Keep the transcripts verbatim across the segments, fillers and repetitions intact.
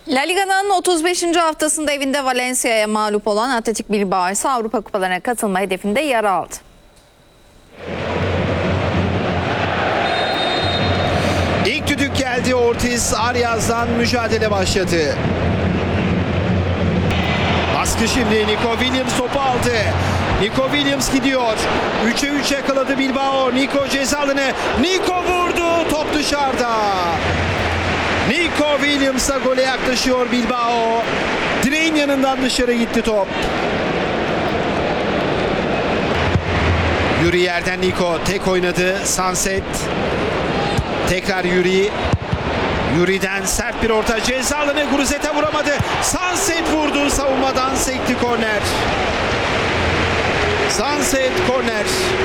La Liga'nın otuz beşinci haftasında evinde Valencia'ya mağlup olan Athletic Bilbao ise Avrupa Kupalarına katılma hedefinde yer aldı. İlk düdük geldi. Ortiz Arias'dan mücadele başladı. Baskı şimdi. Nico Williams topu aldı. Nico Williams gidiyor. üçe üç yakaladı Bilbao. Nico ceza alanı. Nico vurdu. Top dışarıda. Nico Williams'a gole yaklaşıyor Bilbao. Direğin yanından dışarı gitti top. Yuri yerden Nico. Tek oynadı. Sunset. Tekrar Yuri. Yuri'den sert bir orta. Ceza alanı. Guruzet'e vuramadı. Sunset vurdu. Savunmadan sekti korner. Sunset korner.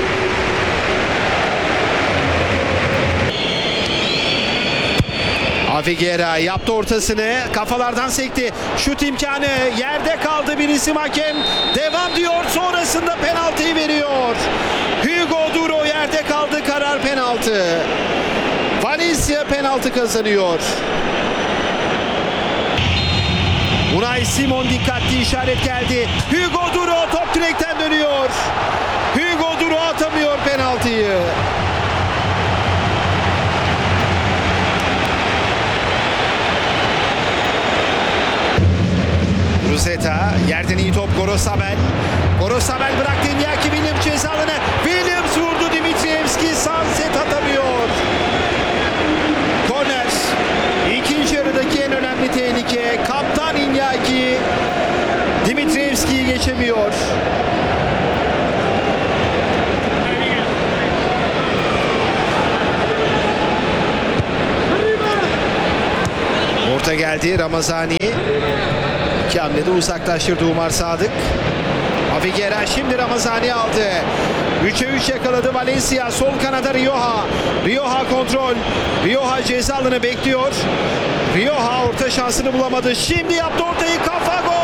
Aviguera yaptı ortasını. Kafalardan sekti. Şut imkanı. Yerde kaldı bir isim, hakem. Devam diyor. Sonrasında penaltıyı veriyor. Hugo Duro yerde kaldı. Karar penaltı. Valencia penaltı kazanıyor. Unai Simon dikkatli, işaret geldi. Hugo Duro top direkten dönüyor. Hugo Duro atamıyor penaltıyı. Ruzeta yerden iyi top. Gorosabel. Gorosabel bıraktı. Iñaki Williams ceza alanı. Williams vurdu. Dimitrievski. Sunset atamıyor. Korner. İkinci yarıdaki en önemli tehlike. Kaptan Iñaki Dimitrievski'yi geçemiyor. Orta geldi. Ramazani. İki hamlede uzaklaştırdı Umar Sadık. Aviguera şimdi Ramazani aldı. üçe üç yakaladı Valencia. Sol kanada Rioja. Rioja kontrol. Rioja ceza alanı bekliyor. Rioja orta şansını bulamadı. Şimdi yaptı ortayı. Kafa gol!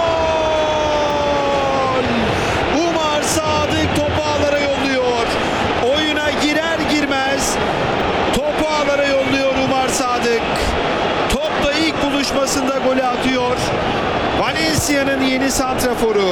Umar Sadık topu ağlara yolluyor. Oyuna girer girmez topu ağlara yolluyor Umar Sadık. Topla ilk buluşmasında golü atıyor. Valencia'nın yeni santraforu.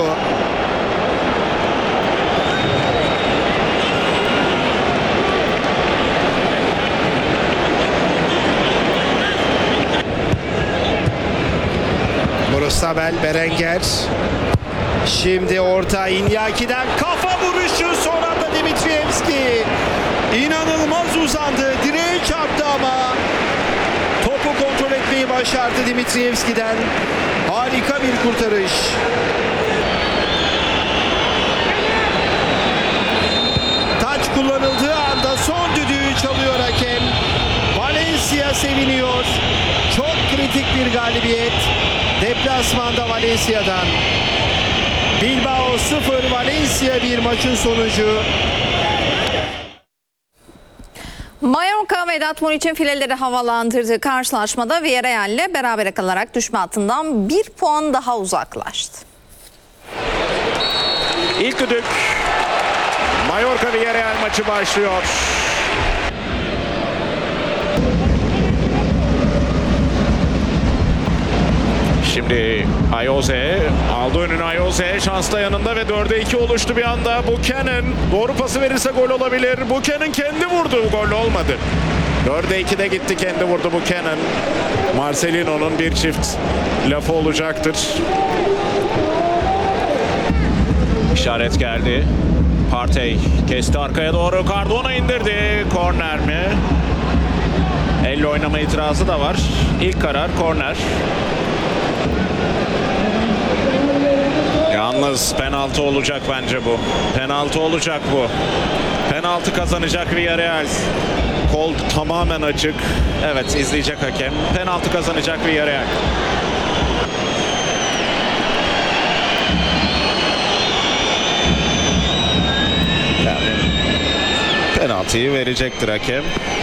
Gorosabel, Berenguer. Şimdi orta Iñaki'den kafa vuruşu, son anda Dimitrievski. İnanılmaz uzandı. Direğe çarptı ama topu kontrol etmeyi başardı Dimitrievski'den. Harika bir kurtarış. Taç kullanıldığı anda son düdüğü çalıyor hakem. Valencia seviniyor. Çok kritik bir galibiyet. Deplasmanda Valencia'dan. Bilbao sıfır, Valencia bir maçın sonucu. Mallorca Vedat Muriç'in fileleri havalandırdığı karşılaşmada Villarreal'le berabere kalarak düşme hattından bir puan daha uzaklaştı. İlk düdük. Mallorca Villarreal maçı başlıyor. Şimdi Ayoze aldı önünü. Ayoze şansla yanında ve dörde iki oluştu bir anda. Buchanan doğru pası verirse gol olabilir. Buchanan kendi vurdu, gol olmadı. dörde ikide gitti, kendi vurdu Buchanan. Marcelino'nun bir çift lafı olacaktır. İşaret geldi. Partey kesti arkaya doğru. Cardona indirdi. Korner mi? Elle oynama itirazı da var. İlk karar korner. Yalnız penaltı olacak bence bu. Penaltı olacak bu. Penaltı kazanacak Villarreal. Kol tamamen açık. Evet, izleyecek hakem. Penaltı kazanacak Villarreal. Yani penaltıyı verecektir hakem.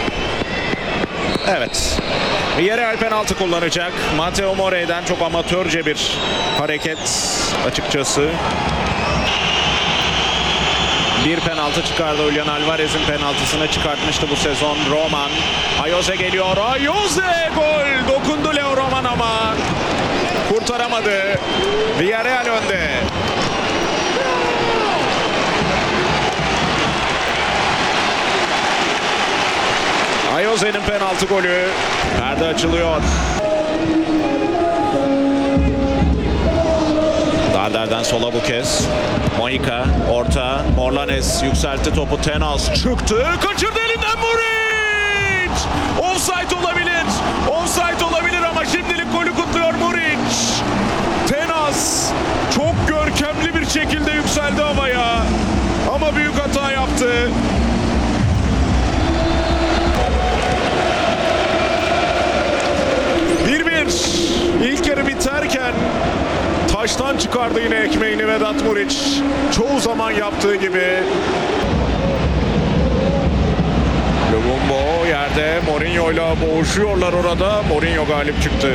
Evet. Villarreal penaltı kullanacak. Mateo More'den çok amatörce bir hareket açıkçası. Bir penaltı çıkardı. Julian Alvarez'in penaltısını çıkartmıştı bu sezon Roman. Ayoze geliyor. Ayoze gol! Dokundu Leo Roman ama olmadı. Villarreal önde. Ayoze'nin penaltı golü. Perde açılıyor. Darder'den sola bu kez. Moika orta. Morlanes yükseltti topu. Tenas çıktı. Kaçırdı elinden Muric. Offside olabilir. Offside olabilir ama şimdilik golü kutluyor Muric. Tenas çok görkemli bir şekilde yükseldi havaya. Ama büyük hata yaptı. bir bir. İlk yarı biterken taştan çıkardı yine ekmeğini Vedat Muric. Çoğu zaman yaptığı gibi. Lubumbo yerde Mourinho'yla boğuşuyorlar orada. Mourinho galip çıktı.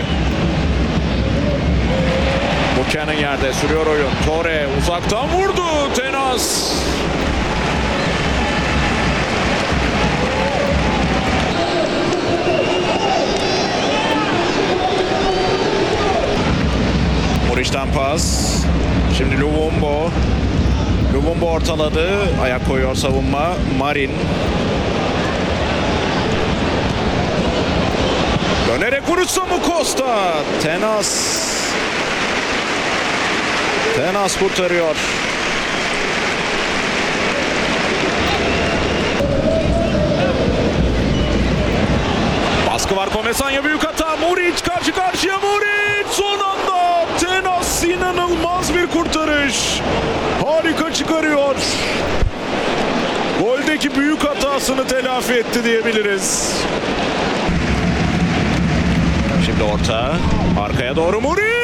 Buchanan yerde sürüyor oyun. Torre uzaktan vurdu. Tenas. Muric'ten pas. Şimdi Lubumbo. Lubumbo ortaladı. Ayak koyuyor savunma. Marin. Dönerek vurursa mı Costa? Tenas. Tenas kurtarıyor. Baskı var Komesanya, büyük hata. Muric karşı karşıya. Muric son anda. Tenas inanılmaz bir kurtarış. Harika çıkarıyor. Goldeki büyük hatasını telafi etti diyebiliriz. Şimdi orta. Arkaya doğru Muric.